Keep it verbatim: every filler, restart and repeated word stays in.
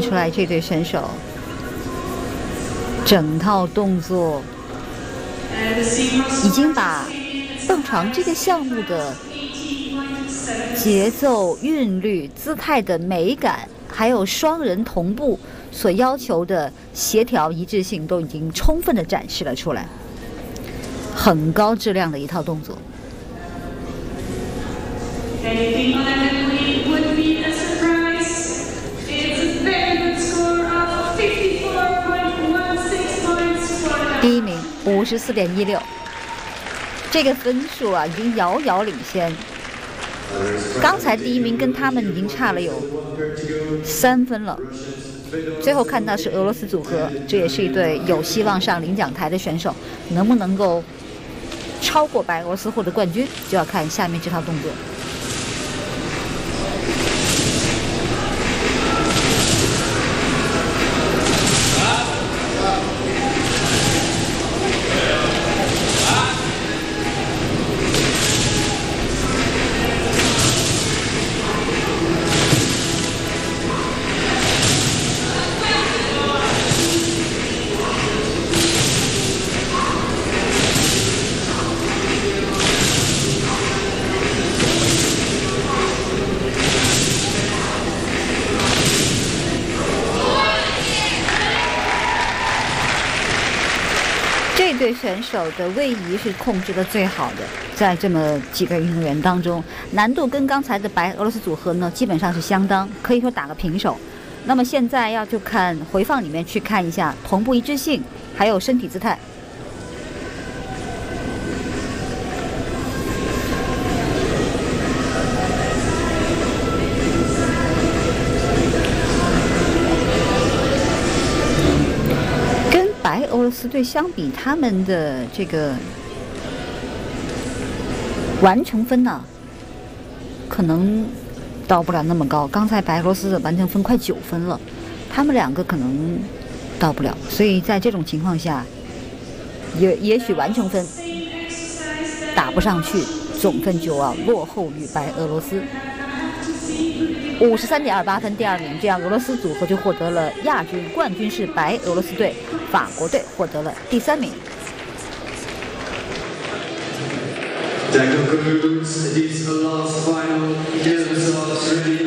得出来这对选手整套动作已经把蹦床这个项目的节奏、韵律、姿态的美感，还有双人同步所要求的协调一致性，都已经充分的展示了出来，很高质量的一套动作。第一名五十四点一六，这个分数啊，已经遥遥领先。刚才第一名跟他们已经差了有三分了。最后看到是俄罗斯组合，这也是一对有希望上领奖台的选手，能不能够超过白俄罗斯获得冠军，就要看下面这套动作。这对选手的位移是控制的最好的，在这么几个运动员当中，难度跟刚才的白俄罗斯组合呢基本上是相当，可以说打个平手。那么现在要就看回放里面去看一下同步一致性，还有身体姿态。白俄罗斯队相比，他们的这个完成分呢、啊，可能到不了那么高。刚才白俄罗斯的完成分快九分了，他们两个可能到不了。所以在这种情况下，也也许完成分打不上去，总分就要落后于白俄罗斯。五十三点二八分，第二名，这样俄罗斯组合就获得了亚军，冠军是白俄罗斯队，法国队获得了第三名。 That concludes this last final.